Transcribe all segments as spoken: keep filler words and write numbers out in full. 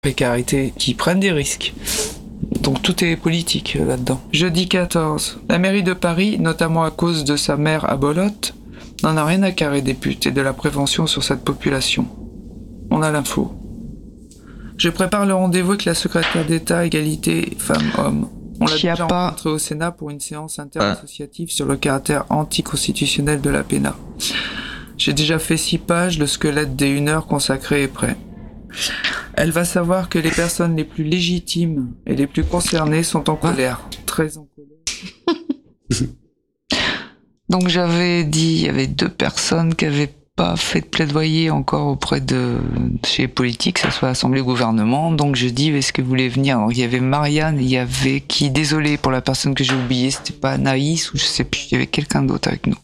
précarité, qui prennent des risques. Donc tout est politique euh, là-dedans. Jeudi quatorze. La mairie de Paris, notamment à cause de sa maire à Bolotte, n'en a rien à carrer des putes et de la prévention sur cette population. On a l'info. Je prépare le rendez-vous avec la secrétaire d'État égalité femmes-hommes. On l'a déjà rencontré au Sénat pour une séance interassociative sur le caractère anticonstitutionnel de la P N A. J'ai déjà fait six pages, le squelette des une heure consacré est prêt. Elle va savoir que les personnes les plus légitimes et les plus concernées sont en colère, très en colère. Donc j'avais dit, il y avait deux personnes qui avaient pas fait de plaidoyer encore auprès de chez les politiques, que ce soit Assemblée ou gouvernement. Donc je dis, est-ce que vous voulez venir? Alors, il y avait Marianne, il y avait qui, désolé pour la personne que j'ai oubliée, c'était pas Anaïs ou je sais plus, il y avait quelqu'un d'autre avec nous.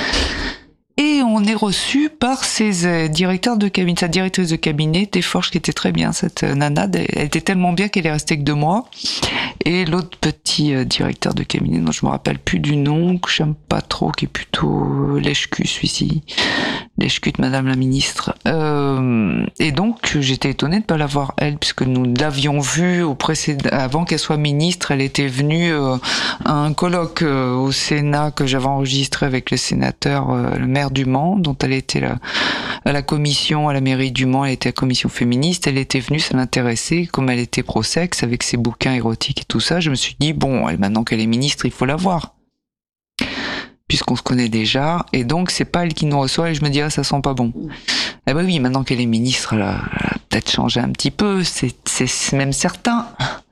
Et on est reçu par ses euh, directeurs de cabinet, sa directrice de cabinet, Desforges, qui était très bien, cette euh, nana, elle était tellement bien qu'elle est restée que deux mois. Et l'autre petit euh, directeur de cabinet, dont je me rappelle plus du nom, que j'aime pas trop, qui est plutôt euh, lèche-cul, celui-ci, lèche-cul de Madame la Ministre. Euh, et donc, j'étais étonnée de ne pas la voir, elle, puisque nous l'avions vue au précédent, avant qu'elle soit ministre, elle était venue euh, à un colloque euh, au Sénat que j'avais enregistré avec le sénateur, euh, le maire du Mans, dont elle était là, à la commission, à la mairie du Mans, elle était à la commission féministe, elle était venue, ça l'intéressait, comme elle était pro-sexe, avec ses bouquins érotiques et tout ça, je me suis dit, bon, elle, maintenant qu'elle est ministre, il faut la voir. Puisqu'on se connaît déjà, et donc c'est pas elle qui nous reçoit, et je me dis, ah, ça sent pas bon. Eh ben oui, maintenant qu'elle est ministre, elle a, elle a peut-être changé un petit peu, c'est, c'est même certain.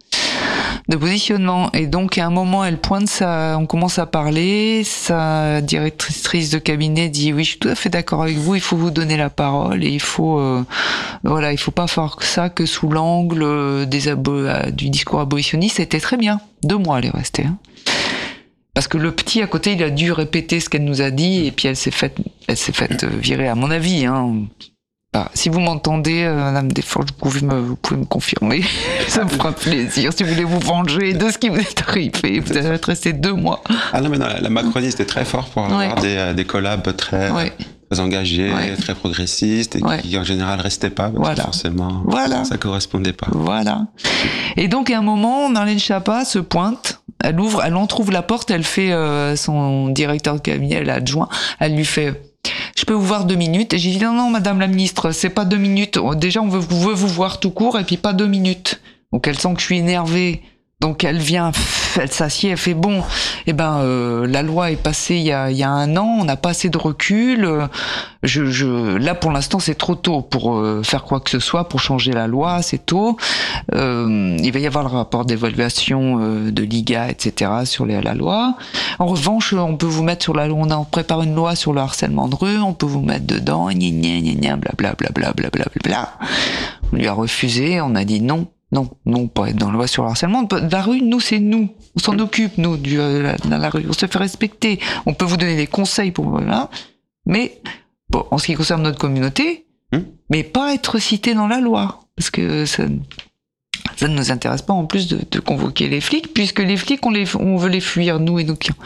De positionnement. Et donc, à un moment, elle pointe ça, on commence à parler, sa directrice de cabinet dit, oui, je suis tout à fait d'accord avec vous, il faut vous donner la parole et il faut, euh, voilà, il faut pas faire ça que sous l'angle des abo- du discours abolitionniste. C'était très bien. Deux mois, elle est restée, hein. Parce que le petit à côté, il a dû répéter ce qu'elle nous a dit et puis elle s'est faite, elle s'est faite virer, à mon avis, hein. Bah, si vous m'entendez, euh, Madame Desforges, vous pouvez me, vous pouvez me confirmer. Ça me fera plaisir. Si vous voulez vous venger de ce qui vous est arrivé, vous allez être resté deux mois. Ah non, mais non, la Macronie, c'était très fort pour avoir ouais. des, des collabs très, ouais. très engagés, ouais. très progressistes, et ouais. qui en général restaient pas, parce voilà. que forcément, voilà. ça correspondait pas. Voilà. Et donc, à un moment, Marlène Schiappa se pointe, elle ouvre, elle entrouvre la porte, elle fait euh, son directeur de cabinet, l'adjoint, elle lui fait... Je peux vous voir deux minutes. Et j'ai dit non, non, Madame la Ministre, c'est pas deux minutes. Déjà, on veut, on veut vous voir tout court et puis pas deux minutes. Donc elle sent que je suis énervée. Donc elle vient, elle s'assied, elle fait bon. Eh ben, euh, la loi est passée il y a, il y a un an, on n'a pas assez de recul. Je, je, là, pour l'instant, c'est trop tôt pour euh, faire quoi que ce soit, pour changer la loi, c'est tôt. Euh, il va y avoir le rapport d'évaluation euh, de l'I G A, et cetera sur les, la loi. En revanche, on peut vous mettre sur la loi, on, a, on prépare une loi sur le harcèlement de rue, on peut vous mettre dedans, gna gna gna gna, blablabla, blablabla, bla. On lui a refusé, on a dit non. Non, non, pas être dans la loi sur le harcèlement. La rue, nous, c'est nous. On s'en occupe, nous, du, euh, dans la rue. On se fait respecter. On peut vous donner des conseils pour, voilà. Mais, bon, en ce qui concerne notre communauté, mmh. mais pas être cité dans la loi. Parce que ça, ça ne nous intéresse pas, en plus, de, de convoquer les flics, puisque les flics, on les, on veut les fuir, nous et nos clients.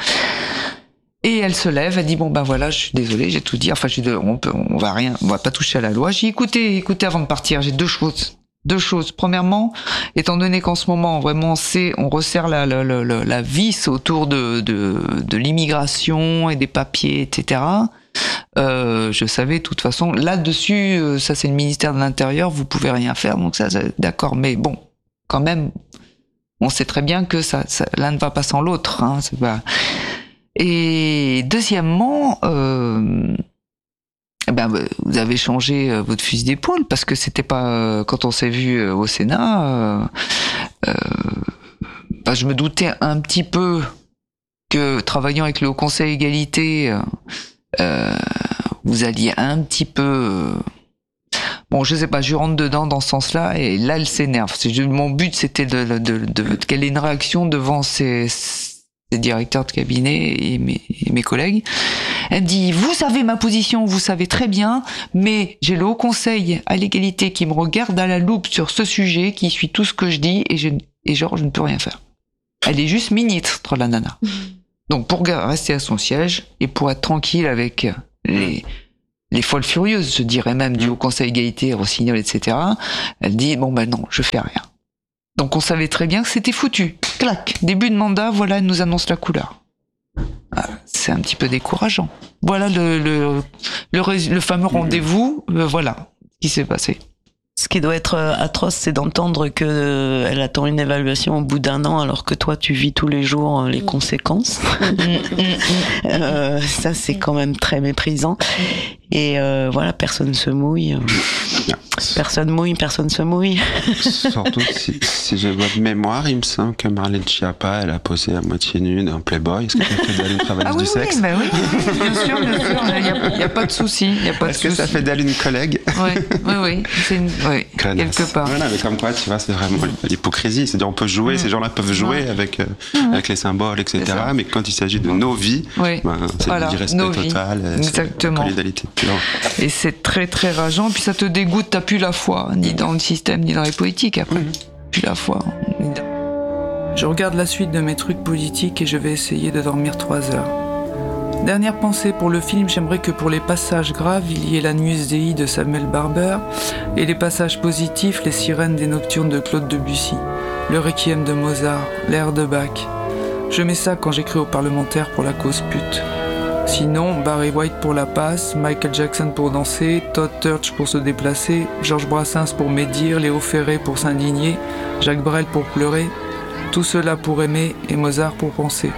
Et elle se lève, elle dit bon ben voilà, je suis désolée, j'ai tout dit. Enfin, j'ai de, on peut, on va rien, on va pas toucher à la loi. J'ai dit, écoutez, écoutez, avant de partir, j'ai deux choses. Deux choses. Premièrement, étant donné qu'en ce moment, vraiment, c'est, on resserre la, la, la, la vis autour de, de, de l'immigration et des papiers, et cetera. Euh, je savais, de toute façon, là-dessus, ça c'est le ministère de l'Intérieur, vous pouvez rien faire, donc ça, d'accord. Mais bon, quand même, on sait très bien que ça, ça l'un ne va pas sans l'autre, hein, c'est pas... Et deuxièmement, euh, ben, vous avez changé votre fusil d'épaule parce que c'était pas quand on s'est vu au Sénat. Euh, euh, ben, je me doutais un petit peu que travaillant avec le Haut Conseil Égalité, euh, vous alliez un petit peu. Bon, je sais pas, je rentre dedans dans ce sens-là et là, elle s'énerve. Mon but, c'était de, de, de, de qu'elle ait une réaction devant ses. Des directeurs de cabinet et mes, et mes collègues. Elle me dit, vous savez ma position, vous savez très bien, mais j'ai le Haut Conseil à l'égalité qui me regarde à la loupe sur ce sujet, qui suit tout ce que je dis, et, je, et genre, je ne peux rien faire. Elle est juste ministre, la nana. Donc, pour rester à son siège, et pour être tranquille avec les, les folles furieuses, je dirais même, du Haut Conseil Égalité, Rossignol, et cetera. Elle dit, bon ben non, je fais rien. Donc on savait très bien que c'était foutu. Clac, début de mandat, voilà, elle nous annonce la couleur. Ah, c'est un petit peu décourageant. Voilà le, le, le, le fameux rendez-vous, euh, voilà ce qui s'est passé. Ce qui doit être atroce, c'est d'entendre que euh, elle attend une évaluation au bout d'un an, alors que toi, tu vis tous les jours euh, les conséquences. euh, ça, c'est quand même très méprisant. Et euh, voilà, personne se mouille. Personne mouille, personne se mouille. Surtout si, si j'ai bonne mémoire, il me semble que Marlène Schiappa, elle a posé à moitié nue dans Playboy. Est-ce que ça fait d'elle une travailleuse ah, oui, du sexe? Oui, bah oui, bien sûr, bien sûr. Il n'y a, a pas de souci. Est-ce que ça fait d'elle une collègue? Oui, oui, oui. C'est une, oui quelque part. Voilà, mais comme quoi, tu vois, c'est vraiment l'hypocrisie. C'est-à-dire, on peut jouer, mmh. ces gens-là peuvent jouer mmh. avec, euh, mmh. avec les symboles, et cetera. Mais quand il s'agit de nos vies, oui. ben, c'est voilà, du respect total. Exactement. L'idéalité. Et c'est très, très rageant. Puis ça te dégoûte, t'as plus la foi, ni dans le système, ni dans les politiques après. Mmh. Plus la foi. Je regarde la suite de mes trucs politiques et je vais essayer de dormir trois heures. Dernière pensée pour le film, j'aimerais que pour les passages graves, il y ait la Nuit Dei de Samuel Barber et les passages positifs, les sirènes des nocturnes de Claude Debussy, le Requiem de Mozart, l'air de Bach. Je mets ça quand j'écris aux parlementaires pour la cause pute. Sinon, Barry White pour la passe, Michael Jackson pour danser, Todd Turch pour se déplacer, Georges Brassens pour médire, Léo Ferré pour s'indigner, Jacques Brel pour pleurer, tout cela pour aimer et Mozart pour penser.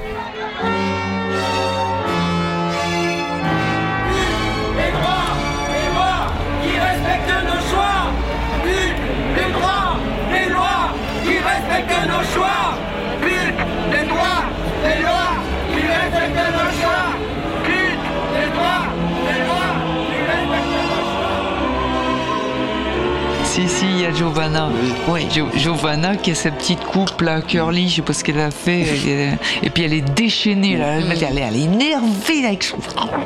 Si, si, il y a Giovanna. Oui. Jo- Giovanna qui a sa petite coupe là, curly, je sais pas ce qu'elle a fait. Elle, et puis elle est déchaînée, là. Elle, elle, elle est énervée là, avec son.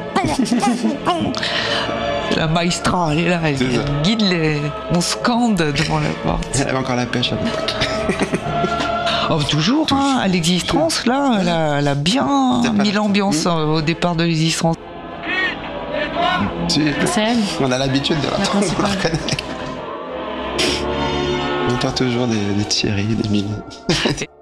La maestra, elle est là, elle, elle guide les. On scande devant la porte. Elle avait encore la pêche à l'époque. Oh, toujours, hein, à l'existence, là, elle a, elle a bien mis l'ambiance mmh. au départ de l'existence. Si. C'est elle. On a l'habitude de la, la reconnaître. On entend toujours des, des Thierry, des Mille.